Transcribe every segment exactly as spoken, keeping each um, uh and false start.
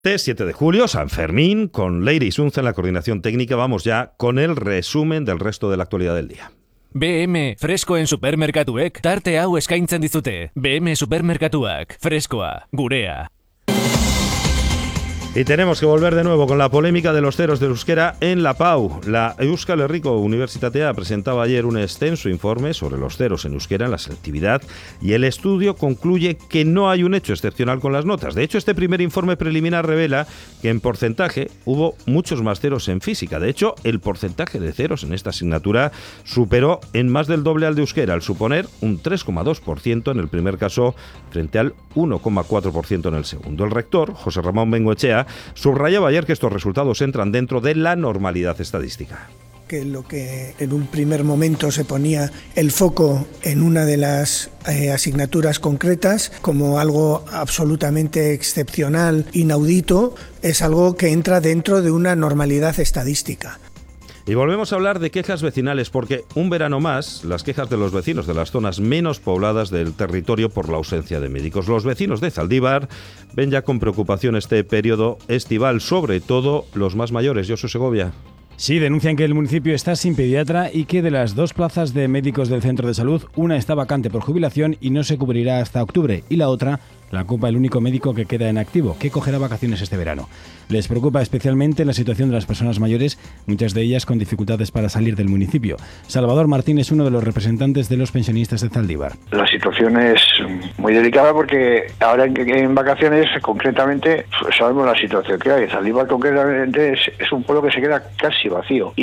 siete de julio, San Fermín, con Leire Isunza en la coordinación técnica. Vamos ya con el resumen del resto de la actualidad del día. B M freskoen supermerkatuek tarte hau eskaintzen dizute. B M supermerkatuak, freskoa, gurea. Y tenemos que volver de nuevo con la polémica de los ceros del euskera en la P A U. La Euskal Herriko Unibertsitatea presentaba ayer un extenso informe sobre los ceros en euskera en la selectividad y el estudio concluye que no hay un hecho excepcional con las notas. De hecho, este primer informe preliminar revela que en porcentaje hubo muchos más ceros en física. De hecho, el porcentaje de ceros en esta asignatura superó en más del doble al de euskera, al suponer un tres coma dos por ciento en el primer caso frente al uno coma cuatro por ciento en el segundo. El rector, José Ramón Bengoechea, subrayaba ayer que estos resultados entran dentro de la normalidad estadística. Que lo que en un primer momento se ponía el foco en una de las eh, asignaturas concretas como algo absolutamente excepcional, inaudito, es algo que entra dentro de una normalidad estadística. Y volvemos a hablar de quejas vecinales porque un verano más, las quejas de los vecinos de las zonas menos pobladas del territorio por la ausencia de médicos. Los vecinos de Zaldívar ven ya con preocupación este periodo estival, sobre todo los más mayores. Josu Segovia. Sí, denuncian que el municipio está sin pediatra y que de las dos plazas de médicos del centro de salud, una está vacante por jubilación y no se cubrirá hasta octubre, y la otra la ocupa el único médico que queda en activo, que cogerá vacaciones este verano. Les preocupa especialmente la situación de las personas mayores, muchas de ellas con dificultades para salir del municipio. Salvador Martín es uno de los representantes de los pensionistas de Zaldívar. La situación es muy delicada porque ahora en, en vacaciones, concretamente, sabemos la situación que hay. Zaldívar concretamente es, es un pueblo que se queda casi vacío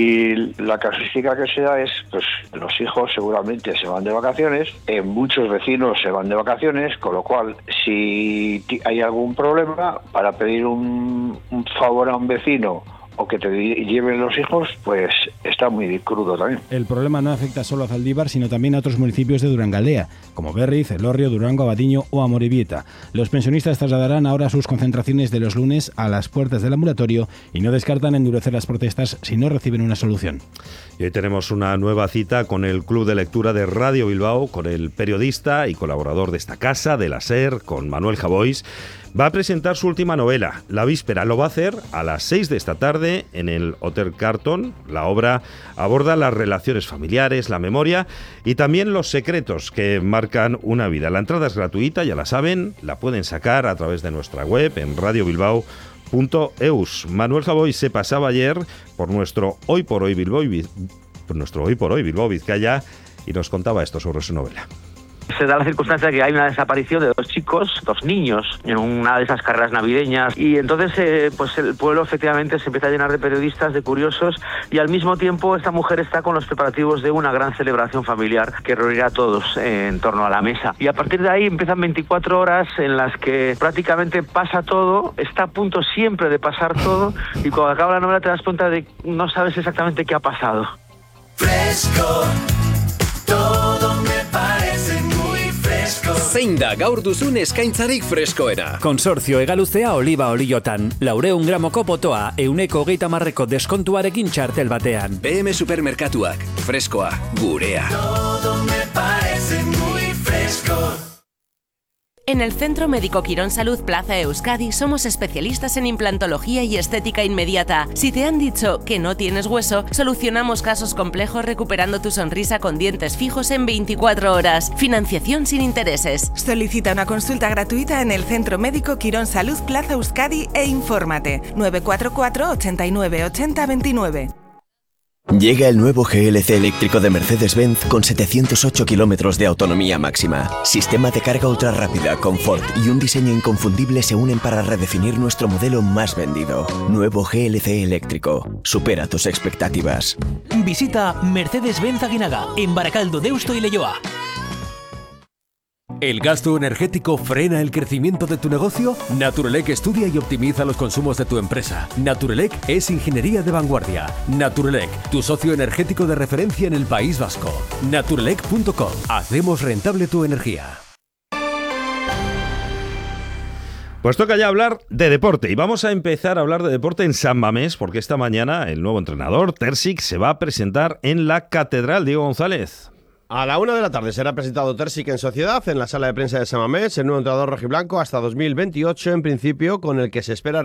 y la casuística que se da es, pues los hijos seguramente se van de vacaciones, eh, muchos vecinos se van de vacaciones, con lo cual si hay algún problema para pedir un, un favor a un vecino o que te lleven los hijos, pues está muy crudo también. El problema no afecta solo a Zaldívar, sino también a otros municipios de Durangaldea, como Berriz, Elorrio, Durango, Abadiño o Amorebieta. Los pensionistas trasladarán ahora sus concentraciones de los lunes a las puertas del ambulatorio y no descartan endurecer las protestas si no reciben una solución. Y hoy tenemos una nueva cita con el Club de Lectura de Radio Bilbao, con el periodista y colaborador de esta casa, de la SER, con Manuel Javois. Va a presentar su última novela, La Víspera. Lo va a hacer a las seis de esta tarde en el Hotel Carton. La obra aborda las relaciones familiares, la memoria y también los secretos que marcan una vida. La entrada es gratuita, ya la saben, la pueden sacar a través de nuestra web en radio bilbao punto eus. Manuel Javois se pasaba ayer por nuestro Hoy por Hoy Bilbao, por nuestro Hoy por Hoy Bilbao Vizcaya y nos contaba esto sobre su novela. Se da la circunstancia que hay una desaparición de dos chicos, dos niños, en una de esas carreras navideñas y entonces eh, pues el pueblo efectivamente se empieza a llenar de periodistas, de curiosos y al mismo tiempo esta mujer está con los preparativos de una gran celebración familiar que reunirá a todos eh, en torno a la mesa. Y a partir de ahí empiezan veinticuatro horas en las que prácticamente pasa todo, está a punto siempre de pasar todo y cuando acaba la novela te das cuenta de que no sabes exactamente qué ha pasado. Fresco, todo me parece muy fresco. Zein da gaur duzun eskaintzarik freskoena? Konsortzio Egaluzea oliba oliotan. Laureun gramoko potoa, euneko hogeita marreko deskontuarekin txartel batean. B M supermerkatuak, freskoa, gurea. Todo me parece muy fresco. En el Centro Médico Quirón Salud Plaza Euskadi somos especialistas en implantología y estética inmediata. Si te han dicho que no tienes hueso, solucionamos casos complejos recuperando tu sonrisa con dientes fijos en veinticuatro horas. Financiación sin intereses. Solicita una consulta gratuita en el Centro Médico Quirón Salud Plaza Euskadi e infórmate. nueve cuatro cuatro, ochenta y nueve, ochenta, veintinueve. Llega el nuevo G L C eléctrico de Mercedes-Benz con setecientos ocho kilómetros de autonomía máxima. Sistema de carga ultra rápida, confort y un diseño inconfundible se unen para redefinir nuestro modelo más vendido. Nuevo G L C eléctrico. Supera tus expectativas. Visita Mercedes-Benz Aguinaga en Barakaldo, Deusto y Leioa. ¿El gasto energético frena el crecimiento de tu negocio? Naturelec estudia y optimiza los consumos de tu empresa. Naturelec es ingeniería de vanguardia. Naturelec, tu socio energético de referencia en el País Vasco. Naturelec punto com. Hacemos rentable tu energía. Pues toca ya hablar de deporte y vamos a empezar a hablar de deporte en San Mamés porque esta mañana el nuevo entrenador, Terzic, se va a presentar en la Catedral. Diego González. A la una de la tarde será presentado Terzic en Sociedad en la sala de prensa de San Mamés, el nuevo entrenador rojiblanco hasta dos mil veintiocho, en principio, con el que se espera